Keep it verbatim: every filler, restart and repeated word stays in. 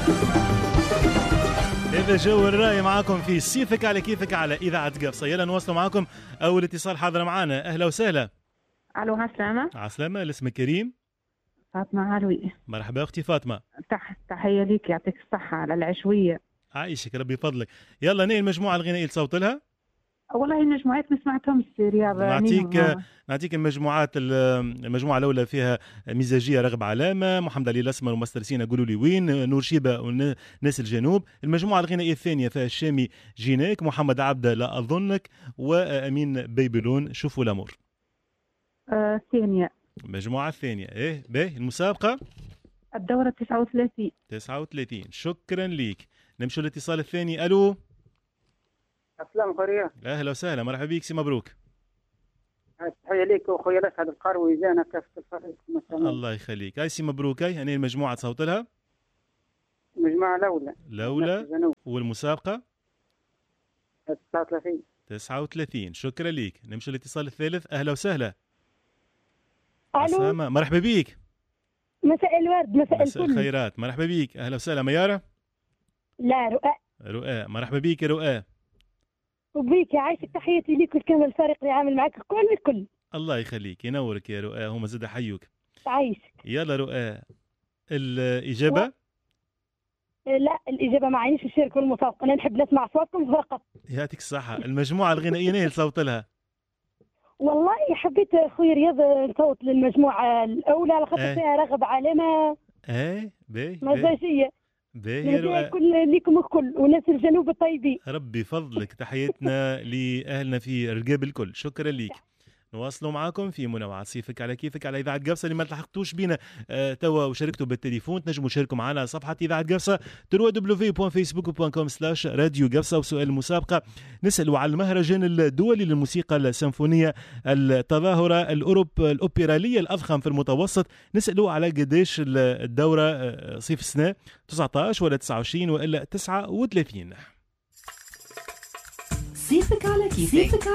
هذا جو الرأي معاكم في سيفك على كيفك على إذاعة قفصة. يلا نواصلوا معاكم. أول اتصال حاضر معانا. أهلا وسهلا. ألو عسلامة. عسلامة. اسمك كريم؟ فاطمة علوي. مرحبا أختي فاطمة. تح... تحية ليك، يعطيك الصحة على العشوية. عايشك ربي فضلك. يلا ني المجموعة الغنائية اللي صوت لها؟ والله المجموعات ما سمعتهمش رياض. نعطيك نعطيك المجموعات. المجموعة الأولى فيها مزاجية رغب علامة، محمد علي الأسمر ومستر سينا قولوا لي وين، نور شيبة وناس الجنوب. المجموعة الغنائية الثانية فيها الشامي جيناك، محمد عبده لا أظنك، وأمين بيبلون شوفوا الأمور. الثانية. آه المجموعة الثانية. إيه باهي. المسابقة الدورة تسعة وثلاثين. تسعة وثلاثين. شكرا ليك. نمشوا الاتصال الثاني. ألو. السلام عليكم. اهلا وسهلا. مرحبا بك سي مبروك. تحية ليك واخويا الاسعد القروي زينك كافة الفريق. الله يخليك. هاي سي مبروك. هاي هني المجموعة تصوت لها؟ المجموعة الأولى. الأولى. والمسابقة؟ تسعة وثلاثين. تسعة وثلاثين. شكرا ليك. نمشي الاتصال الثالث. أهلا وسهلا. ألو. مرحبا بك. مساء الورد. مساء, مساء الخيرات. مرحبا بك. أهلا وسهلا. ميارة؟ لا رؤى. رؤى. مرحبا بك رؤى. وبيك عايشك. تحياتي ليك والكامل الفريق اللي عامل معك كل الكل. الله يخليك. ينورك يا رؤى. هما زاد حيوك. عايشك. يلا رؤى الإجابة؟ و... لا الإجابة ما عينيش الشركة والمسابقة. أنا نحب نسمع صوتكم فقط. يعطيك الصحة. المجموعة الغنائية اللي صوت لها؟ والله حبيت أخوي رياض نصوت للمجموعة الأولى على خاطر فيها رغب علامة. ايه باهي مزاجية. باهي رؤى. كل ليكم الكل وناس الجنوب الطيبين. ربي فضلك. تحياتنا لأهلنا في رقاب الكل. شكرا ليك. نواصلوا معاكم في منوعات صيفك على كيفك على إذاعة قفصة. اللي ما تلحقتوش بينا آه توا وشاركتوا بالتليفون تنجموا تشاركوا معنا على صفحة إذاعة قفصة دبليو دبليو دبليو دوت فيسبوك دوت كوم سلاش راديو قفصة. وسؤال المسابقة نسألوا على المهرجان الدولي للموسيقى السيمفونية التظاهرة الأوروب الأوبرالية الأضخم في المتوسط. نسألوا على قديش الدورة آه صيف السنة تسعة عشر ولا تسعة وعشرين ولا تسعة وثلاثين. صيفك على كيفك.